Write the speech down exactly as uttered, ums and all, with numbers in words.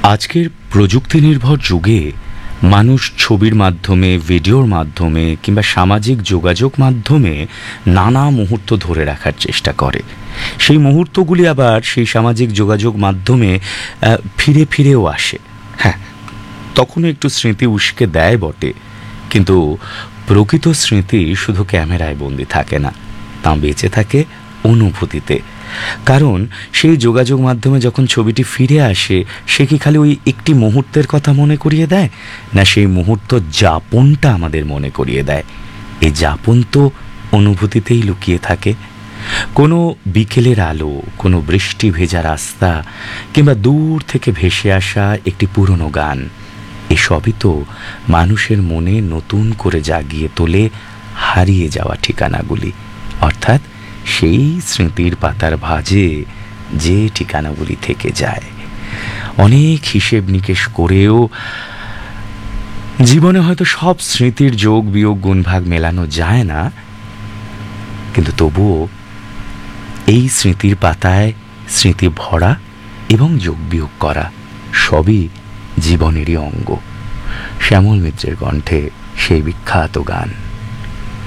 আজকের প্রযুক্তি নির্ভর যুগে মানুষ ছবির মাধ্যমে, ভিডিওর মাধ্যমে কিংবা সামাজিক যোগাযোগ মাধ্যমে নানা মুহূর্ত ধরে রাখার চেষ্টা করে। সেই মুহূর্তগুলি আবার সেই সামাজিক যোগাযোগ মাধ্যমে ফিরে ফিরেও আসে। হ্যাঁ, তখনও একটু স্মৃতি উস্কে দেয় বটে, কিন্তু প্রকৃত স্মৃতি শুধু ক্যামেরায় বন্দি থাকে না, তা বেঁচে থাকে অনুভূতিতে। কারণ সেই যোগাযোগ মাধ্যমে যখন ছবিটি ফিরে আসে, সে কি খালি ওই একটি মুহূর্তের কথা মনে করিয়ে দেয়, না সেই মুহূর্ত যাপনটা আমাদের মনে করিয়ে দেয়? এই যাপন তো অনুভূতিতেই লুকিয়ে থাকে। কোনো বিকেলের আলো, কোনো বৃষ্টি ভেজা রাস্তা কিংবা দূর থেকে ভেসে আসা একটি পুরনো গান, এসবই তো মানুষের মনে নতুন করে জাগিয়ে তোলে হারিয়ে যাওয়া ঠিকানাগুলি, অর্থাৎ সেই স্মৃতির পাতার ভাঁজে যে ঠিকানাগুলি থেকে যায়। অনেক হিসেব নিকেশ করেও জীবনে হয়তো সব স্মৃতির যোগ বিয়োগ গুণভাগ মেলানো যায় না, কিন্তু তবুও এই স্মৃতির পাতায় স্মৃতি ভরা এবং যোগ বিয়োগ করা সবই জীবনেরই অঙ্গ। শ্যামল মিত্রের কণ্ঠে সেই বিখ্যাত গান।